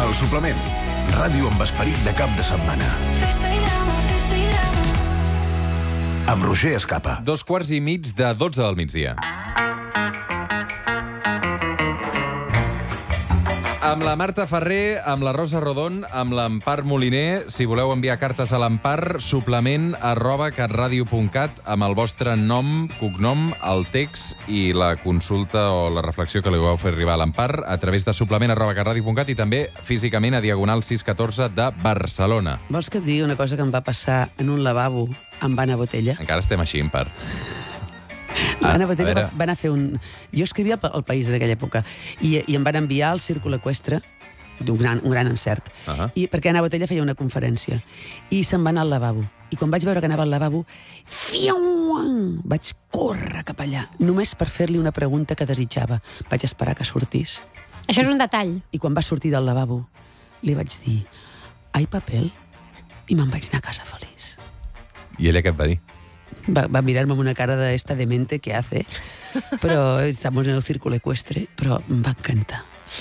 El Suplement. Ràdio amb esperit de cap de setmana. Festa i drama, festa i drama. Amb Roger Escapa. 2:15 del migdia. Amb la Marta Ferrer, amb la Rosa Rodón, amb l'Empar Moliner. Si voleu enviar cartes a l'Empar, suplement@catradio.cat amb el vostre nom, cognom, el text i la consulta o la reflexió que li vau fer arribar a l'Empar a través de suplement@catradio.cat i també físicament a Diagonal 614 de Barcelona. Vols que et digui una cosa que em va passar en un lavabo amb Anna Botella? Encara estem així, Empar. Anna Botella va anar a fer un... Jo escrivia al País en aquella època i em van enviar al Círcul Eqüestre, un gran encert, perquè Anna Botella feia una conferència i se'n va anar al lavabo. I quan vaig veure que anava al lavabo, vaig córrer cap allà, només per fer-li una pregunta que desitjava. Vaig esperar que sortís. Això és un detall. I quan va sortir del lavabo, li vaig dir, ¿hay papel? I me'n vaig anar a casa feliç. I ella què et va dir? Va mirar-me amb una cara de esta demente que hace, però estamos en el Círculo Eqüestre, però em va encantar.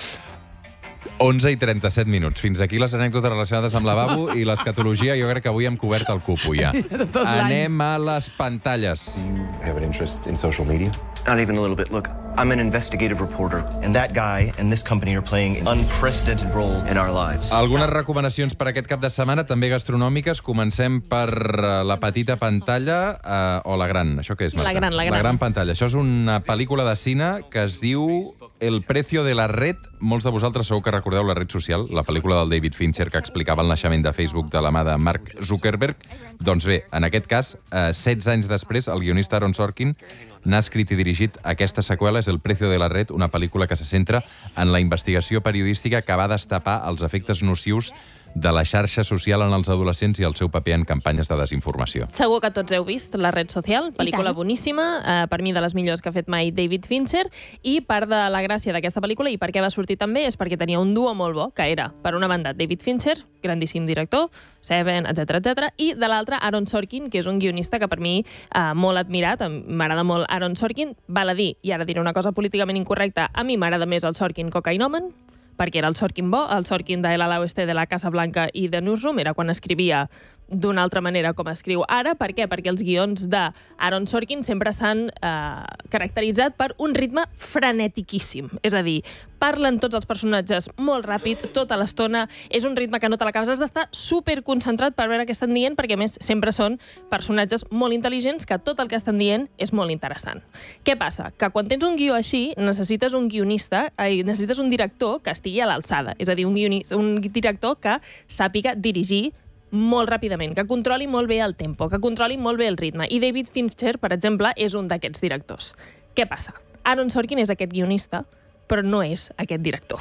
11:37. Fins aquí les anècdotes relacionades amb lavabo i l'escatologia. Jo crec que avui hem cobert el cupo, ja. Anem a les pantalles. Have an interest in social media? Not even a little bit. Look, I'm an investigative reporter, and that guy and this company are playing an unprecedented role in our lives. Algunes recomanacions per aquest cap de setmana, també gastronòmiques. Comencem per la petita pantalla o la gran. Això què és, Marta? La gran. La gran pantalla. Això és una pel·lícula de cine que es diu El precio de la red. Molts de vosaltres segur que recordeu La red social, la pel·lícula del David Fincher que explicava el naixement de Facebook de la mà de Mark Zuckerberg. Doncs bé, en aquest cas, 16 anys després, el guionista Aaron Sorkin n'ha escrit i dirigit aquesta seqüela, és El precio de la red, una pel·lícula que se centra en la investigació periodística que va destapar els efectes nocius de la xarxa social en els adolescents i el seu paper en campanyes de desinformació. Segur que tots heu vist La red social, pel·lícula boníssima, per mi de les millors que ha fet mai David Fincher, i part de la gràcia d'aquesta pel·lícula, i per què va sortir també, és perquè tenia un duo molt bo, que era, per una banda, David Fincher, grandíssim director, Seven, etc, i de l'altra, Aaron Sorkin, que és un guionista que per mi molt admirat, m'agrada molt Aaron Sorkin, val a dir, i ara diré una cosa políticament incorrecta, a mi m'agrada més el Sorkin cocainòmen, perquè era el Sorkin bo, el Sorkin de El ala oeste de la Casa Blanca i de Newsroom, era quan escrivia d'una altra manera com escriu ara. Per què? Perquè els guions d'Aaron Sorkin sempre s'han caracteritzat per un ritme frenetiquíssim. És a dir, parlen tots els personatges molt ràpid, tota l'estona, és un ritme que no te l'acabes, has d'estar superconcentrat per veure què estan dient, perquè a més sempre són personatges molt intel·ligents que tot el que estan dient és molt interessant. Què passa? Que quan tens un guió així necessites un necessites un director que estigui a l'alçada, és a dir, un director que sàpiga dirigir molt ràpidament, que controli molt bé el tempo, que controli molt bé el ritme. I David Fincher, per exemple, és un d'aquests directors. Què passa? Aaron Sorkin és aquest guionista, però no és aquest director.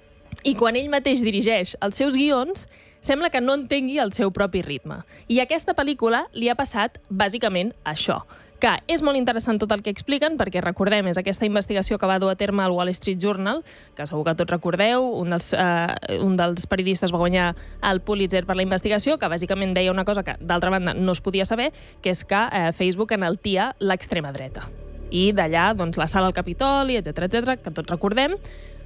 I quan ell mateix dirigeix els seus guions, sembla que no entengui el seu propi ritme. I a aquesta pel·lícula li ha passat bàsicament això, que és molt interessant tot el que expliquen, perquè recordem, és aquesta investigació que va dur a terme el Wall Street Journal, que segur que tots recordeu, un dels periodistes va guanyar el Pulitzer per la investigació, que bàsicament deia una cosa que, d'altra banda, no es podia saber, que és que Facebook enaltia l'extrema dreta. I d'allà, doncs, la sala al Capitoli, etc, que tots recordem,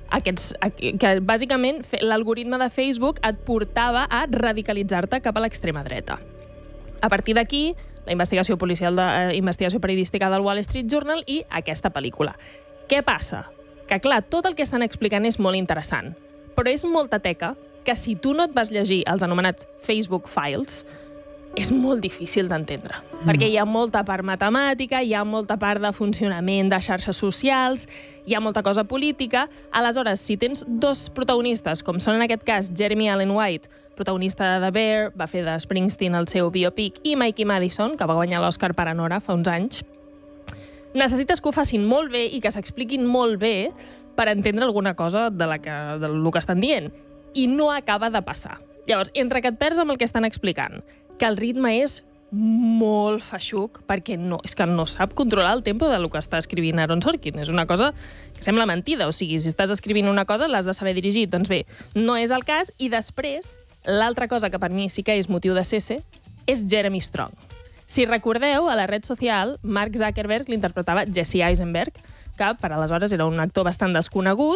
que bàsicament l'algoritme de Facebook et portava a radicalitzar-te cap a l'extrema dreta. A partir d'aquí, la investigació periodística del Wall Street Journal i aquesta pel·lícula. Què passa? Que, clar, tot el que estan explicant és molt interessant, però és molta teca que si tu no et vas llegir els anomenats Facebook Files, és molt difícil d'entendre, perquè hi ha molta part matemàtica, hi ha molta part de funcionament de xarxes socials, hi ha molta cosa política. Aleshores, si tens dos protagonistes, com són en aquest cas Jeremy Allen White, protagonista de The Bear, va fer de Springsteen el seu biopic, i Mikey Madison, que va guanyar l'Oscar per Anora fa uns anys, necessites que ho facin molt bé i que s'expliquin molt bé per entendre alguna cosa del que estan dient. I no acaba de passar. Llavors, entre que et perds amb el que estan explicant, que el ritme és molt feixuc, perquè és que no sap controlar el tempo del que està escrivint Aaron Sorkin. És una cosa que sembla mentida. O sigui, si estàs escrivint una cosa, l'has de saber dirigir. Doncs bé, no és el cas. I després, l'altra cosa que per mi sí que és motiu de cese és Jeremy Strong. Si recordeu, a La red social, Mark Zuckerberg l'interpretava Jesse Eisenberg, que per aleshores era un actor bastant desconegut,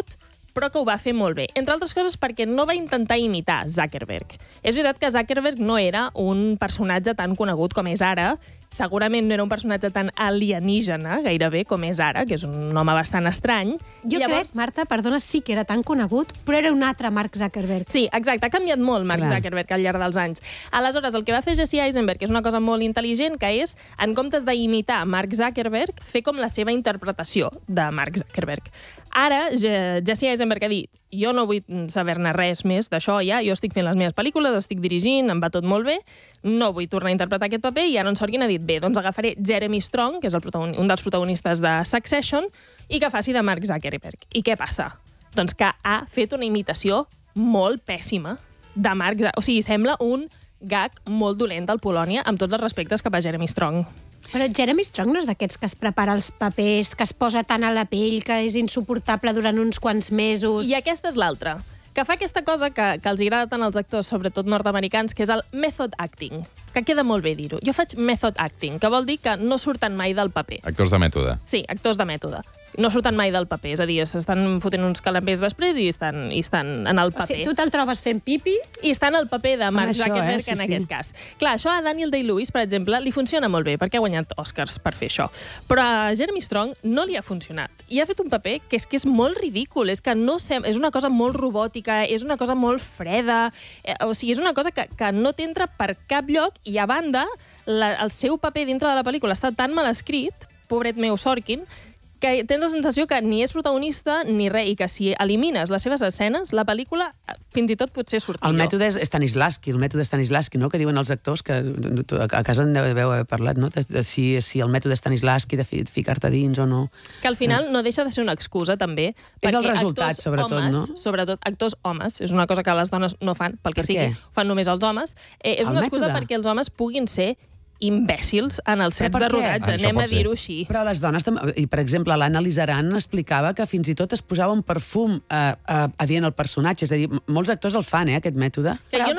però que ho va fer molt bé. Entre altres coses perquè no va intentar imitar Zuckerberg. És veritat que Zuckerberg no era un personatge tan conegut com és ara, segurament no era un personatge tan alienígena, gairebé, com és ara, que és un home bastant estrany. Jo crec, Marta, perdona, sí que era tan conegut, però era un altre Mark Zuckerberg. Sí, exacte, ha canviat molt Mark Zuckerberg al llarg dels anys. Aleshores, el que va fer Jesse Eisenberg és una cosa molt intel·ligent, que és, en comptes d'imitar Mark Zuckerberg, fer com la seva interpretació de Mark Zuckerberg. Ara, Jesse Eisenberg ha dit, jo no vull saber-ne res més d'això ja, jo estic fent les meves pel·lícules, estic dirigint, em va tot molt bé, no vull tornar a interpretar aquest paper, i ara en Sorkin ha dit, bé, doncs agafaré Jeremy Strong, que és un dels protagonistes de Succession, i que faci de Mark Zuckerberg. I què passa? Doncs que ha fet una imitació molt pèssima de Mark Zuckerberg. O sigui, sembla un gag molt dolent del Polònia, amb tots els respectes cap a Jeremy Strong. Però Jeremy Strong no és d'aquests que es prepara els papers, que es posa tant a la pell, que és insuportable durant uns quants mesos... I aquesta és l'altra, que fa aquesta cosa que els agrada tant als actors, sobretot nord-americans, que és el method acting, que queda molt bé dir-ho. Jo faig method acting, que vol dir que no surten mai del paper. Actors de mètode. Sí, actors de mètode. No surten mai del paper, és a dir, s'estan fotent uns calambers després i estan en el paper. O sigui, tu te'l trobes fent pipi... I està en el paper de Mark Zuckerberg, sí, en aquest cas. Clar, això a Daniel Day-Lewis, per exemple, li funciona molt bé, perquè ha guanyat Oscars per fer això. Però a Jeremy Strong no li ha funcionat. I ha fet un paper que és molt ridícul, és una cosa molt robòtica, és una cosa molt freda, o sigui, és una cosa que no t'entra per cap lloc, i a banda, el seu paper dintre de la pel·lícula està tan mal escrit, pobret meu Sorkin, que tens la sensació que ni és protagonista ni res, i que si elimines les seves escenes, la pel·lícula fins i tot potser surt millor. El mètode és Stanislavski, no? Que diuen els actors, que a casa en deveu haver parlat, no? De si el mètode Stanislavski, de ficar-te dins o no. Que al final no deixa de ser una excusa, també. És el resultat, sobretot, no? Sobretot actors homes, és una cosa que les dones no fan, pel que sigui, fan només els homes. És una excusa perquè els homes puguin ser imbècils en els sets de rodatge, anem a dir-ho així. Però les dones també, i per exemple, l'Anna Lizaran explicava que fins i tot es posava un perfum adient al personatge, és a dir, molts actors el fan, aquest mètode,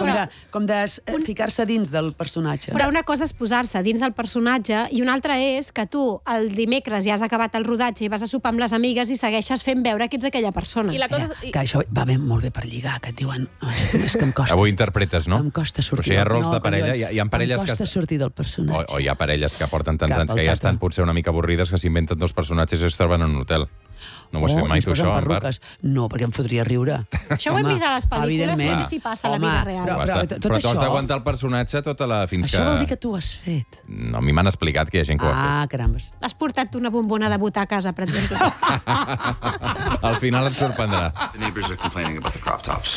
com de ficar-se dins del personatge. Però una cosa és posar-se dins del personatge i una altra és que tu el dimecres ja has acabat el rodatge i vas a sopar amb les amigues i segueixes fent veure que ets aquella persona. Que això va molt bé per lligar, que et diuen, és que em costa. Avui interpretes, no? Em costa sortir. Però si hi ha rols de parella, hi ha parelles que... Em costa sortir del personatge. O hi ha parelles que porten tants anys que ja estan potser una mica avorrides, que s'inventen dos personatges i es troben en un hotel. No ho has fet mai tu, això, Empar? No, perquè em fotria riure. Això ho hem vist a les pel·lícules, no sé si passa a la vida real. Però tu has d'aguantar el personatge tota la... Això vol dir que tu ho has fet. No, a mi m'han explicat que hi ha gent que ho ha fet. Ah, carambes. Has portat tu una bombona de votar a casa, per exemple. Al final et sorprendrà. The neighbors are complaining about the crop tops.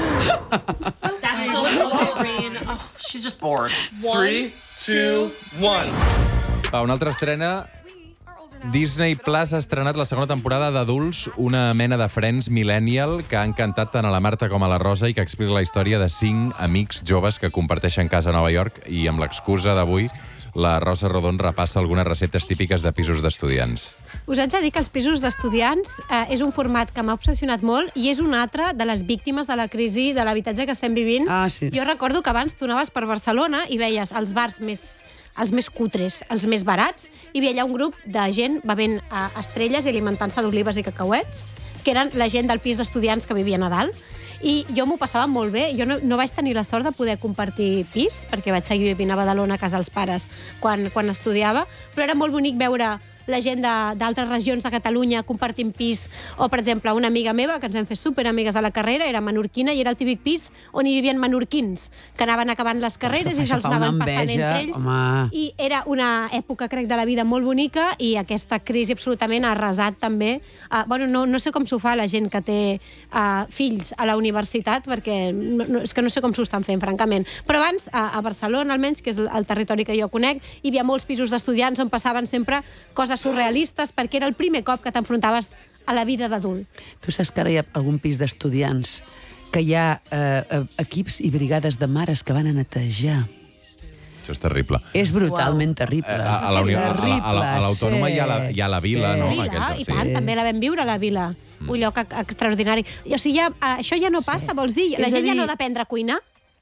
That's so boring. Oh, she's just bored. 3, 2, 1. Va, una altra estrena. Disney Plus ha estrenat la segona temporada d'Adults, una mena de Friends millennial que ha encantat tant a la Marta com a la Rosa i que explica la història de 5 amics joves que comparteixen casa a Nova York, i amb l'excusa d'avui la Rosa Rodon repassa algunes receptes típiques de pisos d'estudiants. Us haig de dir que els pisos d'estudiants és un format que m'ha obsessionat molt i és un altre de les víctimes de la crisi de l'habitatge que estem vivint. Sí. Jo recordo que abans tu anaves per Barcelona i veies els bars els més cutres, els més barats, i hi havia allà un grup de gent bevent estrelles i alimentant-se d'olives i cacauets, que eren la gent del pis d'estudiants que vivien a dalt. I jo m'ho passava molt bé. Jo no vaig tenir la sort de poder compartir pis, perquè vaig seguir vivint a Badalona a casa dels pares quan estudiava, però era molt bonic veure la gent d'altres regions de Catalunya compartint pis, o, per exemple, una amiga meva, que ens vam fer superamigues a la carrera, era menorquina i era el típic pis on hi vivien menorquins, que anaven acabant les carreres i se'ls anaven passant entre ells. I era una època, crec, de la vida molt bonica, i aquesta crisi absolutament ha arrasat també. No sé com s'ho fa la gent que té fills a la universitat, perquè és que no sé com s'ho estan fent, francament. Però abans, a Barcelona, almenys, que és el territori que jo conec, hi havia molts pisos d'estudiants on passaven sempre coses surrealistes, perquè era el primer cop que t'enfrontaves a la vida d'adult. Tu saps que ara hi ha algun pis d'estudiants que hi ha equips i brigades de mares que van a netejar. Això és terrible. És brutalment terrible. A l'Autònoma hi ha la Vila, no? I tant, també la vam viure, a la Vila. Un lloc extraordinari. O sigui, això ja no passa, vols dir? La gent ja no ha d'aprendre a cuinar?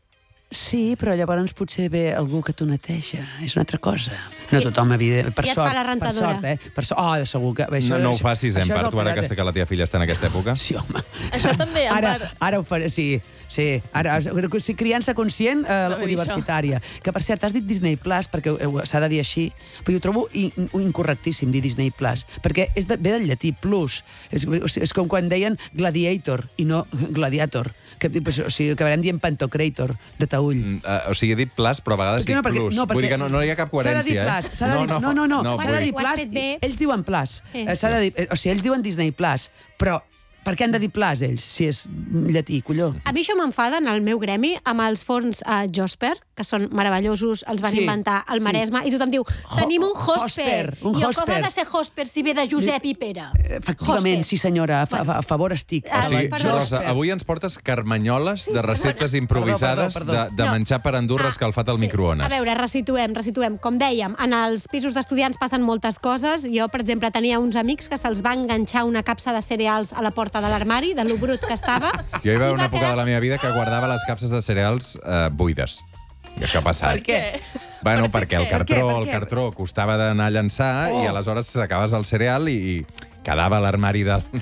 Sí, però llavors potser ve algú que t'ho neteja. És una altra cosa. No tothom, evident, per I et sort. fa la rentadora. Per sort, segur que... No ho facis, això és per el tu, ara pecat. que la teva filla està en aquesta època. Sí, home. Això també, en part... Ara ho faré, sí. Ara, criança conscient universitària. Que, per cert, has dit Disney Plus, perquè s'ha de dir així, però jo trobo incorrectíssim dir Disney Plus, perquè ve del llatí plus. És com quan deien Gladiator i no Gladiator. Que acabarem dient Pantocrator, de taüll. O sigui, he dit plus, però a vegades dic plus. Vull dir que no hi ha cap coherència, S'ha de dir plus. No. S'ha de dir Ho has plus. fet bé. Ells diuen plus. Ells diuen Disney Plus, però per què han de dir plus, ells, si és llatí, colló? A mi això m'enfada en el meu gremi amb els forns Josper, que són meravellosos, els van inventar al Maresme, i tothom diu, tenim un Hosper. Un I com Hosper. ha de ser Hosper si ve de Josep i Pere? Efectivament, sí senyora, a favor estic. O sigui, perdó. Rosa, avui ens portes carmanyoles de receptes improvisades Perdó. de menjar per endur escalfat al microones. A veure, resituem. Com dèiem, en els pisos d'estudiants passen moltes coses. Jo, per exemple, tenia uns amics que se'ls va enganxar una capsa de cereals a la porta de l'armari, de lo brut que estava. Jo hi va haver una època de la meva vida que guardava les capses de cereals buides. I això ha passat. Per què? Bueno, perquè el Per què? cartró costava d'anar a llançar i aleshores s'acabes el cereal i quedava a l'armari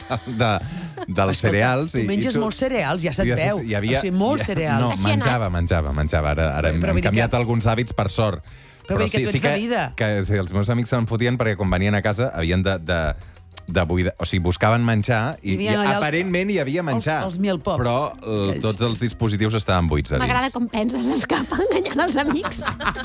dels cereals. Tu menges molts cereals, ja se't veu. Hi havia, o sigui, molts cereals. No, Així ha menjava. Ara hem canviat alguns hàbits, per sort. Però vull dir que tu ets de vida. Que els meus amics se'n fotien perquè quan venien a casa havien de buidar, o sigui, buscaven menjar i aparentment hi havia menjar. Els meal pops. Però tots els dispositius estaven buits a dins. M'agrada com penses, escapa enganyant els amics.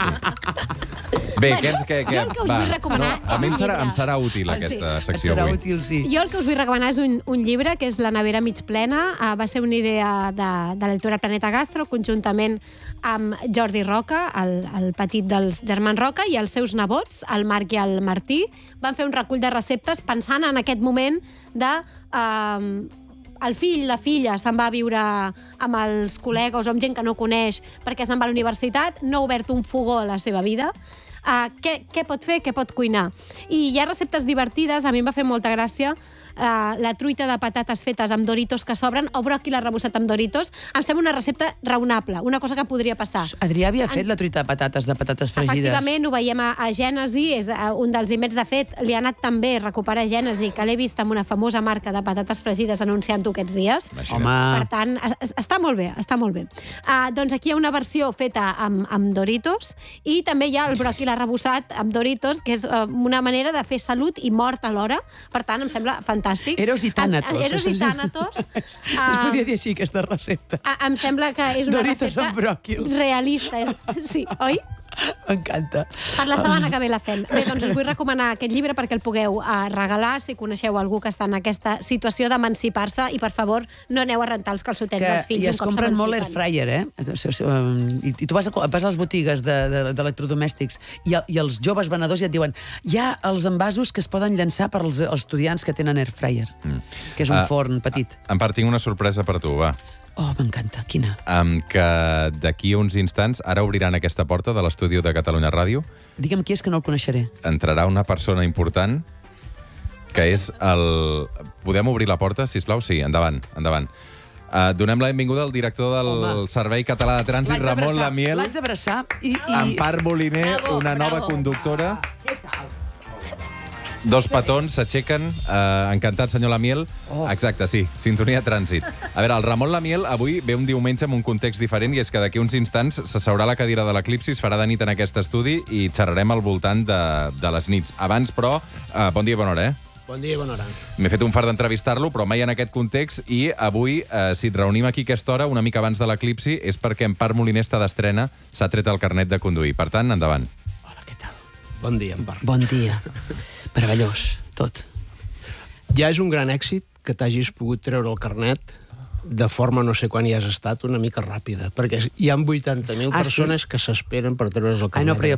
Bé, Jo el que us vull recomanar a mi és un llibre. em serà útil aquesta secció Serà avui. útil, sí. Jo el que us vull recomanar és un llibre que és La nevera mig plena. Va ser una idea de l'editorial Planeta Gastro, conjuntament amb Jordi Roca, el petit dels germans Roca, i els seus nebots, el Marc i el Martí. Van fer un recull de receptes pensant en aquest moment de... el fill, la filla, se'n va a viure amb els col·legues o amb gent que no coneix perquè se'n va a la universitat, no ha obert un fogó a la seva vida. Què pot fer, què pot cuinar? I hi ha receptes divertides, a mi em va fer molta gràcia, la truita de patates fetes amb Doritos que sobren o bròquil arrebossat amb Doritos. Em sembla una recepta raonable, una cosa que podria passar. Adrià havia fet la truita de patates fregides. Efectivament, ho veiem a Gènesi, és un dels invents. De fet, li ha anat també recuperar Gènesi, que l'he vist amb una famosa marca de patates fregides anunciant-ho aquests dies. Home. Per tant, està molt bé, està molt bé. Doncs aquí hi ha una versió feta amb Doritos i també hi ha el bròquil arrebossat amb Doritos, que és una manera de fer salut i mort alhora. Per tant, em sembla fantàstic. Eros i tànatos. Eros i tànatos. Es podia dir així, aquesta recepta. Em sembla que és una Doritos recepta amb bròquil. realista. Sí, oi? M'encanta. Per la setmana que ve la fem. Bé, doncs us vull recomanar aquest llibre perquè el pugueu regalar si coneixeu algú que està en aquesta situació d'emancipar-se i, per favor, no aneu a rentar els calçotets dels fills. I es compren molt air fryer, I tu vas a les botigues d'electrodomèstics i els joves venedors ja et diuen hi ha els envasos que es poden llançar per als estudiants que tenen air fryer, que és un forn petit. En part, tinc una sorpresa per tu, va. Oh, m'encanta. Quina? Que d'aquí uns instants, ara obriran aquesta porta de l'estudi de Catalunya Ràdio. Digue'm qui és, que no el coneixeré. Entrarà una persona important, que és el... Podem obrir la porta, sisplau? Sí, endavant. Donem la benvinguda al director del Servei Català de Trànsit, Ramon Lamiel. L'haig d'abraçar. Empar Moliner, una nova conductora. Dos petons s'aixequen. Encantat, senyor Lamiel. Exacte, sí, sintonia de trànsit. A veure, el Ramon Lamiel avui ve un diumenge amb un context diferent i és que d'aquí uns instants s'asseurà a la cadira de l'Eclipsi, es farà de nit en aquest estudi i xerrarem al voltant de les nits. Abans, però, bon dia i bona hora, Bon dia i bona hora. M'he fet un fart d'entrevistar-lo, però mai en aquest context, i avui, si et reunim aquí a aquesta hora, una mica abans de l'Eclipsi, és perquè Empar Moliner està d'estrena, s'ha tret el carnet de conduir. Per tant, endavant. Hola, què tal? Bon dia, Empar. Bon dia. Meravellós, tot. Ja és un gran èxit que t'hagis pogut treure el carnet de forma, no sé quan hi has estat, una mica ràpida, perquè hi ha 80.000 persones que s'esperen per treure's el carnet. No, però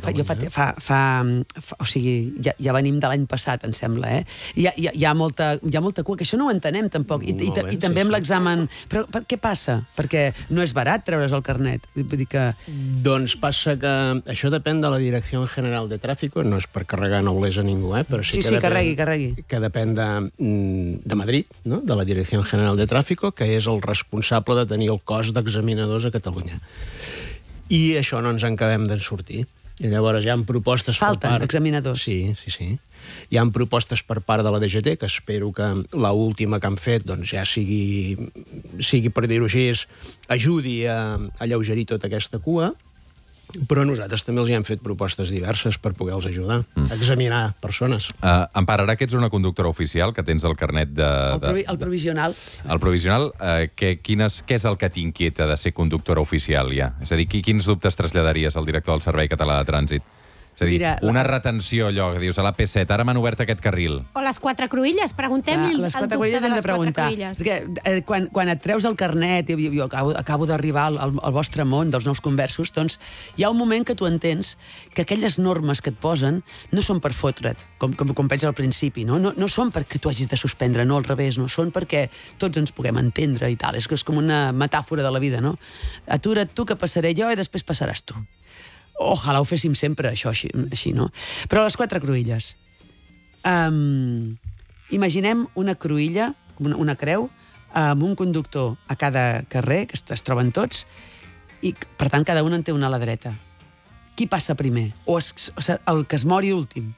o sigui, ja venim de l'any passat, em sembla, Hi ha molta cua, que això no ho entenem, tampoc. I també amb l'examen... Però què passa? Perquè no és barat treure's el carnet. Vull dir que... Doncs passa que això depèn de la Direcció General de Tráfico, no és per carregar noblesa a ningú, però sí que carregui. Que depèn de Madrid, no? De la Direcció General de Tráfico, que és el responsable de tenir el cos d'examinadors a Catalunya. I això no ens en acabem de sortir. I llavors hi ha propostes Falten examinadors. Sí. Hi ha propostes per part de la DGT, que espero que l'última que han fet doncs, ja sigui, per dir-ho així, ajudi a alleugerir tota aquesta cua, però nosaltres també els hi hem fet propostes diverses per poder-los ajudar a examinar persones. Empar, ara que ets una conductora oficial, que tens el carnet de... El provisional. El provisional, què és el que t'inquieta de ser conductora oficial, ja? És a dir, quins dubtes traslladaries al director del Servei Català de Trànsit? És a dir, una retenció, allò que dius, a l'AP7, ara m'han obert aquest carril. O les 4 cruïlles, preguntem-li el dubte de les 4 cruïlles. Perquè quan et treus el carnet, jo acabo d'arribar al vostre món dels nous conversos, doncs hi ha un moment que tu entens que aquelles normes que et posen no són per fotre't, com penses al principi, no són perquè tu hagis de suspendre, no al revés, no són perquè tots ens puguem entendre i tal, és com una metàfora de la vida, no? Atura't tu que passaré jo i després passaràs tu. Ojalà ho féssim sempre, això, així, no? Però les 4 cruïlles. Imaginem una cruïlla, una creu, amb un conductor a cada carrer, que es troben tots, i, per tant, cada un en té una a la dreta. Qui passa primer? O el que es mori últim?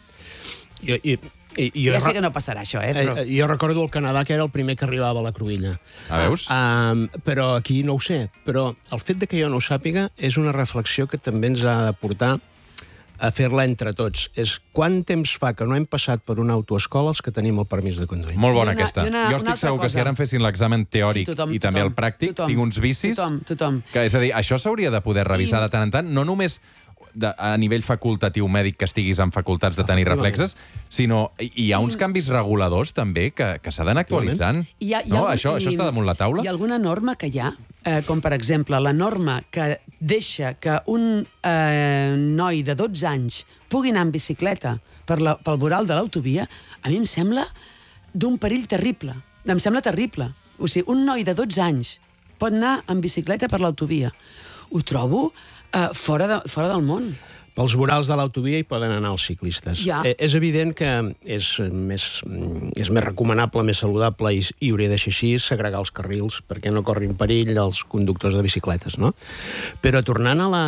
Ja sé que no passarà això, però... Jo recordo el Canadà, que era el primer que arribava a la cruïlla. Veus? Però aquí no ho sé. Però el fet de que jo no ho sàpiga és una reflexió que també ens ha de portar a fer-la entre tots. És quant temps fa que no hem passat per una autoescola els que tenim el permís de conduir. Molt bona aquesta. Jo estic segur que si ara em fessin l'examen teòric i també el pràctic, tinc uns vicis... Tothom. És a dir, això s'hauria de poder revisar de tant en tant, no només a nivell facultatiu mèdic que estiguis en facultats de tenir reflexes, sinó hi ha uns canvis reguladors també que s'ha d'anar actualitzant. Això està damunt la taula? Hi ha alguna norma que hi ha, com per exemple la norma que deixa que un noi de 12 anys pugui anar en bicicleta pel voral de l'autovia, a mi em sembla d'un perill terrible. Em sembla terrible. O sigui, un noi de 12 anys pot anar en bicicleta per l'autovia. Ho trobo fora del món. Pels vorals de l'autovia hi poden anar els ciclistes. Ja. És evident que és més recomanable, més saludable i hauria de ser així, segregar els carrils perquè no corrin perill els conductors de bicicletes, no? Però tornant a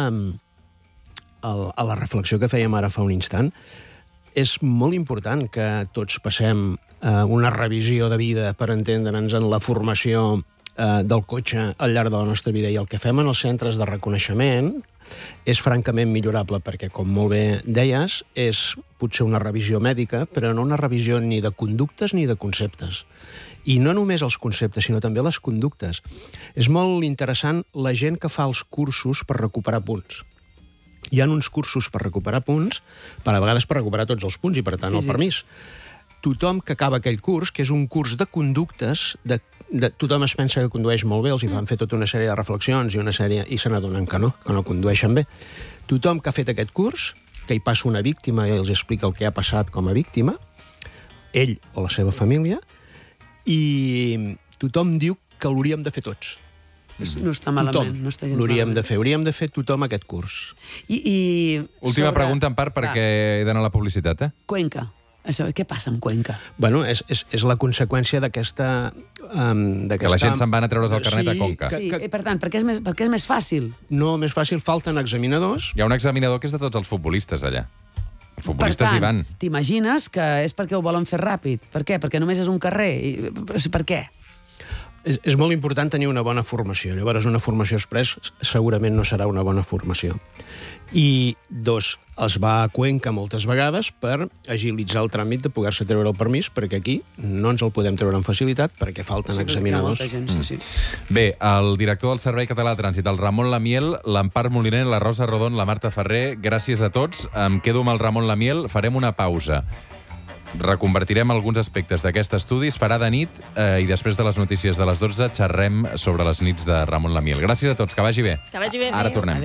la reflexió que fèiem ara fa un instant, és molt important que tots passem una revisió de vida per entendre'ns en la formació del cotxe al llarg de la nostra vida, i el que fem en els centres de reconeixement és francament millorable, perquè, com molt bé deies, és potser una revisió mèdica, però no una revisió ni de conductes ni de conceptes. I no només els conceptes, sinó també les conductes. És molt interessant la gent que fa els cursos per recuperar punts. Hi ha uns cursos per recuperar punts, a vegades per recuperar tots els punts i, per tant, el permís. Tothom que acaba aquell curs, que és un curs de conductes, tothom es pensa que condueix molt bé, els hi fan fer tota una sèrie de reflexions i se n'adonen que no condueixen bé. Tothom que ha fet aquest curs, que hi passa una víctima i els explica el que ha passat com a víctima, ell o la seva família, i tothom diu que l'hauríem de fer tots. No està malament. No està gens l'hauríem de fer. Hauríem de fer tothom aquest curs. Última pregunta, en part, perquè he d'anar a la publicitat. Cuenca. Què passa amb Cuenca? Bueno, és la conseqüència d'aquesta... Que la gent se'n va a treure's el carnet a Conca. Sí, per tant, perquè és més fàcil. No, més fàcil, falten examinadors. Hi ha un examinador que és de tots els futbolistes, allà. Els futbolistes hi van. T'imagines que és perquè ho volen fer ràpid? Per què? Perquè només és un carrer? Per què? És molt important tenir una bona formació. Llavors, una formació express segurament no serà una bona formació. I, es va a Cuenca moltes vegades per agilitzar el tràmit de poder-se treure el permís, perquè aquí no ens el podem treure amb facilitat perquè falten examinadors. Bé, el director del Servei Català de Trànsit, el Ramon Lamiel, l'Empar Moliner, la Rosa Rodon, la Marta Ferrer, gràcies a tots. Em quedo amb el Ramon Lamiel, farem una pausa. Reconvertirem alguns aspectes d'aquest estudi, es farà de nit i després de les notícies de les 12 xerrem sobre les nits de Ramon Lamiel. Gràcies a tots, que vagi bé. Que vagi bé. Ara tornem.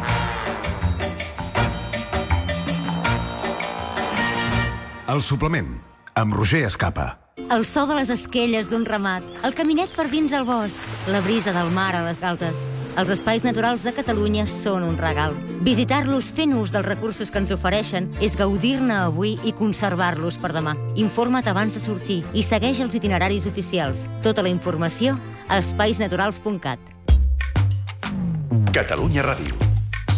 El suplement, amb Roger Escapa. El so de les esquelles d'un ramat, el caminet per dins el bosc, la brisa del mar a les galtes. Els espais naturals de Catalunya són un regal. Visitar-los fent ús dels recursos que ens ofereixen és gaudir-ne avui i conservar-los per demà. Informa't abans de sortir i segueix els itineraris oficials. Tota la informació a espaisnaturals.cat. Catalunya Ràdio.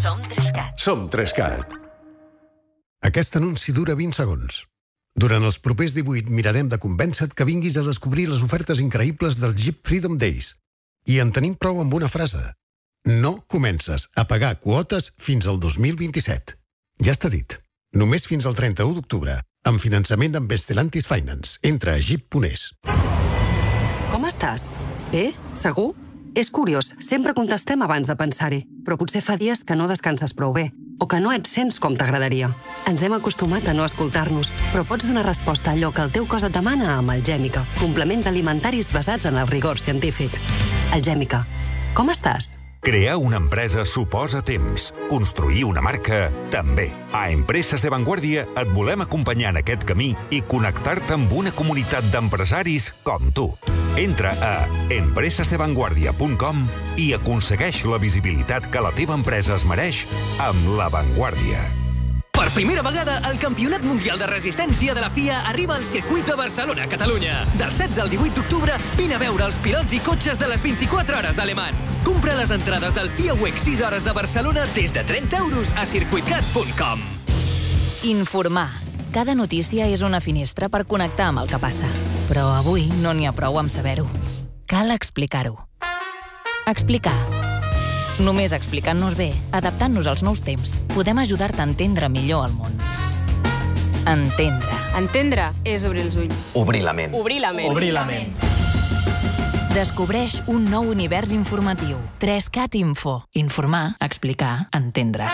Som 3CAT. Som 3CAT. Aquest anunci dura 20 segons. Durant els propers 18 mirarem de convèncer-te que vinguis a descobrir les ofertes increïbles del Jeep Freedom Days. I en tenim prou amb una frase. No comences a pagar quotes fins al 2027. Ja està dit. Només fins al 31 d'octubre. Amb finançament amb Stellantis Finance. Entra a jeep.es. Com estàs? Bé? Segur? És curiós, sempre contestem abans de pensar-hi, però potser fa dies que no descanses prou bé, o que no et sents com t'agradaria. Ens hem acostumat a no escoltar-nos, però pots donar resposta a allò que el teu cos et demana amb Algèmica. Complements alimentaris basats en el rigor científic. Algèmica. Com estàs? Crear una empresa suposa temps. Construir una marca, també. A Empreses de Vanguardia et volem acompanyar en aquest camí i connectar-te amb una comunitat d'empresaris com tu. Entra a empresesdevanguardia.com i aconsegueix la visibilitat que la teva empresa es mereix amb La Vanguardia. Per primera vegada, el Campionat Mundial de Resistència de la FIA arriba al circuit de Barcelona, Catalunya. Del 16 al 18 d'octubre, vine a veure els pilots i cotxes de les 24 hores d'Ale Mans. Compra les entrades del FIA WEC 6 hores de Barcelona des de 30 € a circuitcat.com. Informar. Cada notícia és una finestra per connectar amb el que passa. Però avui no n'hi ha prou amb saber-ho. Cal explicar-ho. Explicar. Només explicant-nos bé, adaptant-nos als nous temps, podem ajudar-te a entendre millor el món. Entendre. Entendre és obrir els ulls. Obrir la ment. Obrir la ment. Obrir la ment. Descobreix un nou univers informatiu. 3CAT Info. Informar, explicar, entendre.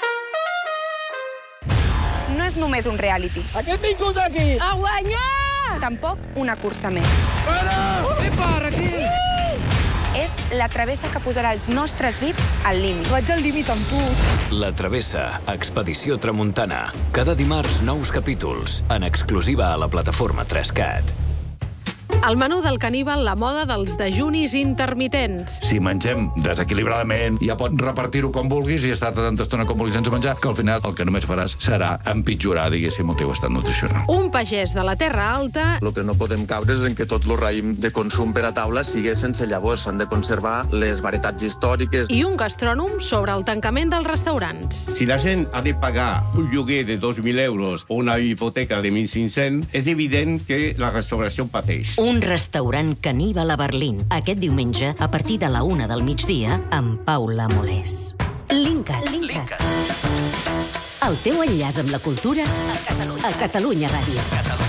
No és només un reality. A què hem vingut aquí? A guanyar! Tampoc una cursa més. Para! Epa, Raquel! És la travessa que posarà els nostres vips al límit. Vaig al límit amb tu. La Travessa, Expedició Tramuntana. Cada dimarts, nous capítols. En exclusiva a la plataforma 3CAT. El menú del caníbal, la moda dels dejunis intermitents. Si mengem desequilibradament, ja pots repartir-ho com vulguis i estar tanta estona com vulguis sense menjar, que al final el que només faràs serà empitjorar, diguéssim, el teu estat nutricional. Un pagès de la Terra Alta. El que no podem caure és en que tot el raïm de consum per a taula sigui sense llavors. S'han de conservar les varietats històriques. I un gastrònom sobre el tancament dels restaurants. Si la gent ha de pagar un lloguer de 2.000 € o una hipoteca de 1.500, és evident que la restauració pateix. Un restaurant caníbal a Berlín, aquest diumenge, a partir de la 1 del migdia, amb Paula Molés. Linkat. El teu enllaç amb la cultura a Catalunya Ràdio.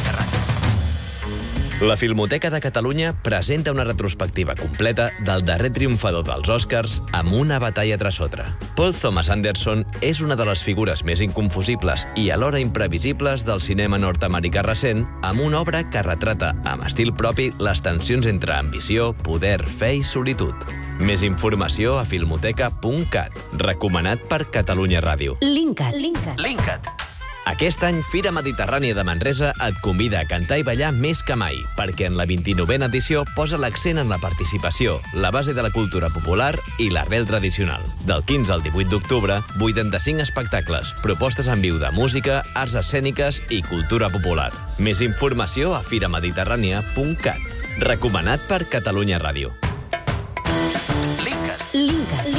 La Filmoteca de Catalunya presenta una retrospectiva completa del darrer triomfador dels Oscars amb una batalla tras otra. Paul Thomas Anderson és una de les figures més inconfusibles i alhora imprevisibles del cinema nord-americà recent, amb una obra que retrata amb estil propi les tensions entre ambició, poder, fe i solitud. Més informació a filmoteca.cat. Recomanat per Catalunya Ràdio. Linkat. Aquest any, Fira Mediterrània de Manresa et convida a cantar i ballar més que mai, perquè en la 29a edició posa l'accent en la participació, la base de la cultura popular i l'arrel tradicional. Del 15 al 18 d'octubre, 85 espectacles, propostes en viu de música, arts escèniques i cultura popular. Més informació a firamediterrània.cat. Recomanat per Catalunya Ràdio. Linkat.